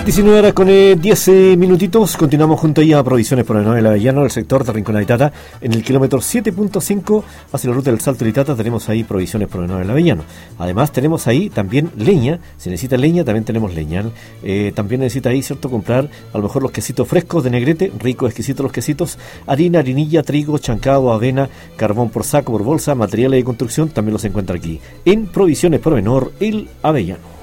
19 horas con 10 minutitos. Continuamos junto ahí a Provisiones Provenor del Avellano, el sector de Rincón de Itata. En el kilómetro 7.5 hacia la ruta del Salto de Itata tenemos ahí Provisiones Provenor del Avellano. Además tenemos ahí también leña. Si necesita leña también tenemos leña. También necesita ahí, ¿cierto?, comprar a lo mejor los quesitos frescos de Negrete, ricos, exquisitos los quesitos, harina, harinilla, trigo, chancado, avena, carbón por saco, por bolsa, materiales de construcción, también los encuentra aquí en Provisiones Provenor el Avellano.